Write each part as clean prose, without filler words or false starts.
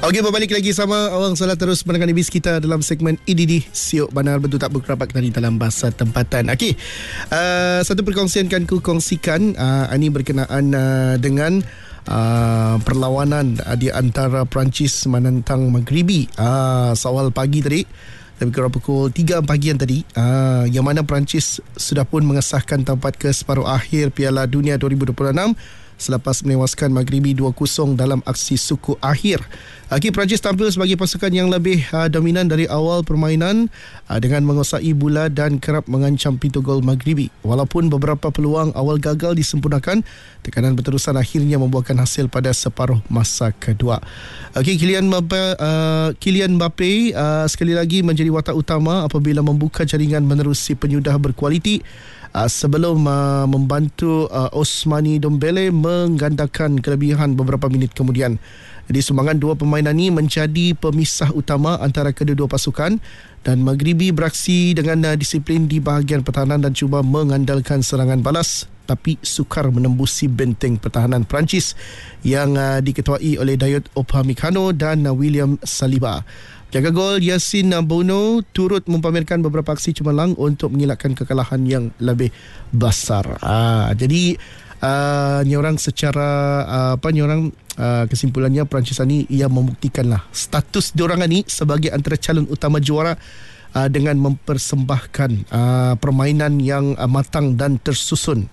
Okey, berbalik lagi sama orang salah terus mendengar ibis kita dalam segmen IDD Siok Banar Betul Tak Berkerabat tadi dalam bahasa tempatan. Okey, satu perkongsian kan ku kongsikan ini berkenaan dengan perlawanan di antara Perancis menentang Maghribi seawal pagi tadi. Lebih kurang pukul 3 pagian tadi, yang mana Perancis sudah pun mengesahkan tempat ke separuh akhir Piala Dunia 2026 selepas menewaskan Maghribi 2-0 dalam aksi suku akhir. Perancis tampil sebagai pasukan yang lebih dominan dari awal permainan dengan menguasai bola dan kerap mengancam pintu gol Maghribi. Walaupun beberapa peluang awal gagal disempurnakan, tekanan berterusan akhirnya membuahkan hasil pada separuh masa kedua. Kylian Mbappe sekali lagi menjadi watak utama apabila membuka jaringan menerusi penyudah berkualiti sebelum membantu Ousmane Dembele menggandakan kelebihan beberapa minit kemudian. Jadi sumbangan dua permainan ini menjadi pemisah utama antara kedua-dua pasukan dan Maghribi beraksi dengan disiplin di bahagian pertahanan dan cuba mengandalkan serangan balas tapi sukar menembusi benteng pertahanan Perancis yang diketuai oleh Dayot Upamecano dan William Saliba. Jaga gol Yassine Bouno turut mempamerkan beberapa aksi cemerlang untuk mengelakkan kekalahan yang lebih besar. Jadi nyorang secara kesimpulannya Perancis ni ia membuktikanlah status diorang ni sebagai antara calon utama juara dengan mempersembahkan permainan yang matang dan tersusun.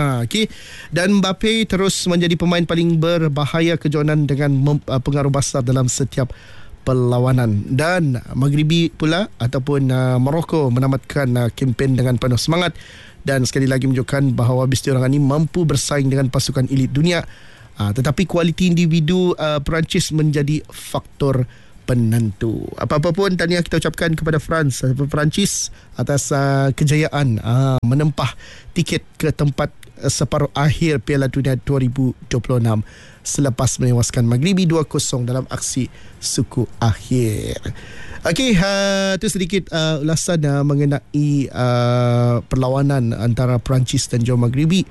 Dan Mbappe terus menjadi pemain paling berbahaya kejohanan dengan pengaruh besar dalam setiap perlawanan. Dan Maghribi pula ataupun Morocco menamatkan kempen dengan penuh semangat dan sekali lagi menunjukkan bahawa bis diorang ini mampu bersaing dengan pasukan elit dunia. Tetapi kualiti individu Perancis menjadi faktor penentu. Apa-apa pun tahniah kita ucapkan kepada Perancis atas kejayaan menempah tiket ke tempat separuh akhir Piala Dunia 2026 selepas menewaskan Maghribi 2-0 dalam aksi suku akhir. Itu sedikit ulasan mengenai perlawanan antara Perancis dan juga Maghribi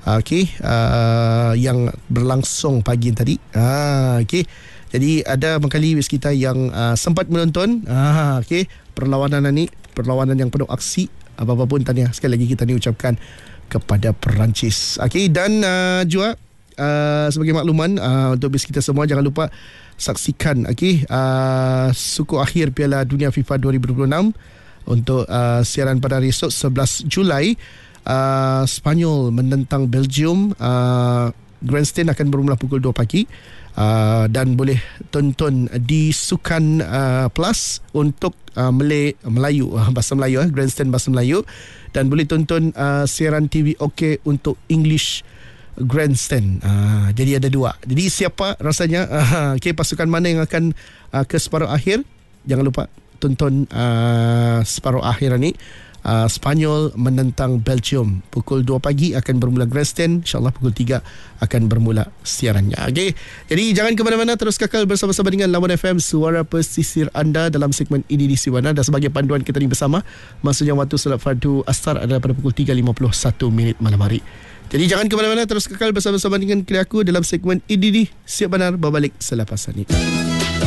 yang berlangsung pagi tadi. Jadi ada mengkali kita yang sempat menonton perlawanan ini, perlawanan yang penuh aksi. Apa-apa pun tahniah sekali lagi kita ni ucapkan kepada Perancis. Dan juga sebagai makluman untuk bis kita semua, jangan lupa saksikan suku akhir Piala Dunia FIFA 2026 untuk siaran pada hari esok 11 Julai. Spanyol menentang Belgium. Grandstand akan bermula pukul 2 pagi dan boleh tonton di Sukan Plus untuk Melayu, bahasa Melayu, Grandstand bahasa Melayu, dan boleh tonton siaran TV OK untuk English Grandstand. Jadi ada dua. Jadi siapa rasanya pasukan mana yang akan ke separuh akhir, jangan lupa tonton separuh akhir ni. Spanyol menentang Belgium pukul 2 pagi akan bermula Grandstand. InsyaAllah pukul 3 akan bermula siarannya. Jadi jangan ke mana-mana, terus kekal bersama-sama dengan Lawan FM, suara pesisir anda dalam segmen ini di Siwana. Dan sebagai panduan kita ni bersama, maksudnya waktu solat fardu asar adalah pada pukul 3.51 malam hari. Jadi jangan ke mana-mana, terus kekal bersama-sama dengan aku dalam segmen IDD Siap Banar berbalik selepas ini.